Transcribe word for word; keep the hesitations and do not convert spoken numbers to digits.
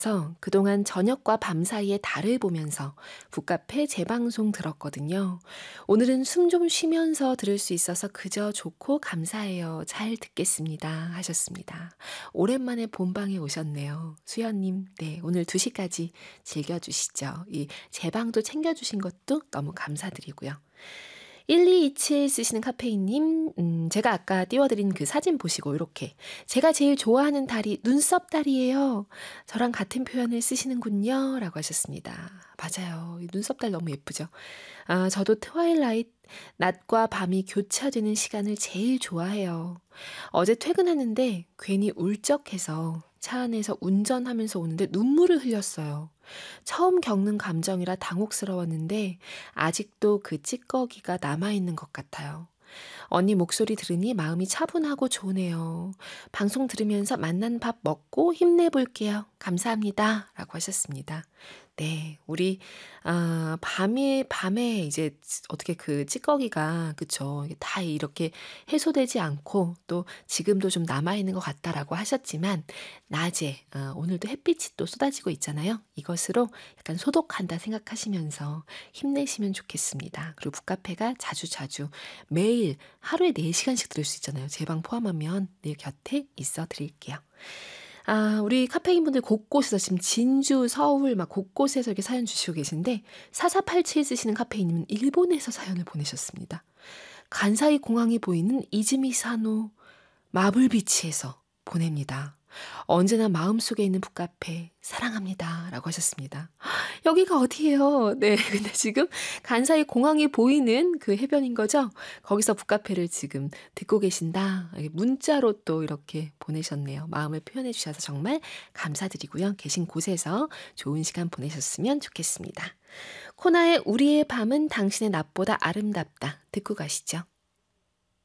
그래서 그동안 저녁과 밤 사이에 달을 보면서 북카페 재방송 들었거든요. 오늘은 숨 좀 쉬면서 들을 수 있어서 그저 좋고 감사해요. 잘 듣겠습니다. 하셨습니다. 오랜만에 본방에 오셨네요. 수연님, 네, 오늘 두 시까지 즐겨주시죠. 이 재방도 챙겨주신 것도 너무 감사드리고요. 일이이칠 쓰시는 카페인님, 음, 제가 아까 띄워드린 그 사진 보시고 이렇게 제가 제일 좋아하는 달이 눈썹 달이에요. 저랑 같은 표현을 쓰시는군요. 라고 하셨습니다. 맞아요. 이 눈썹 달 너무 예쁘죠. 아, 저도 트와일라이트, 낮과 밤이 교차되는 시간을 제일 좋아해요. 어제 퇴근하는데 괜히 울적해서 차 안에서 운전하면서 오는데 눈물을 흘렸어요. 처음 겪는 감정이라 당혹스러웠는데 아직도 그 찌꺼기가 남아있는 것 같아요. 언니 목소리 들으니 마음이 차분하고 좋으네요. 방송 들으면서 맛난 밥 먹고 힘내볼게요. 감사합니다. 라고 하셨습니다. 네, 우리, 아, 밤에, 밤에 이제 어떻게 그 찌꺼기가, 그쵸. 이게 다 이렇게 해소되지 않고 또 지금도 좀 남아있는 것 같다라고 하셨지만, 낮에, 아, 오늘도 햇빛이 또 쏟아지고 있잖아요. 이것으로 약간 소독한다 생각하시면서 힘내시면 좋겠습니다. 그리고 북카페가 자주자주 매일 하루에 네 시간씩 들을 수 있잖아요. 제 방 포함하면 늘 곁에 있어 드릴게요. 아, 우리 카페인 분들 곳곳에서 지금 진주, 서울 막 곳곳에서 이렇게 사연 주시고 계신데 사사팔칠 쓰시는 카페인님은 일본에서 사연을 보내셨습니다. 간사이 공항이 보이는 이즈미사노 마블비치에서 보냅니다. 언제나 마음속에 있는 북카페 사랑합니다. 라고 하셨습니다. 여기가 어디예요? 네, 근데 지금 간사이 공항이 보이는 그 해변인 거죠? 거기서 북카페를 지금 듣고 계신다. 문자로 또 이렇게 보내셨네요. 마음을 표현해 주셔서 정말 감사드리고요. 계신 곳에서 좋은 시간 보내셨으면 좋겠습니다. 코나의 우리의 밤은 당신의 낮보다 아름답다. 듣고 가시죠.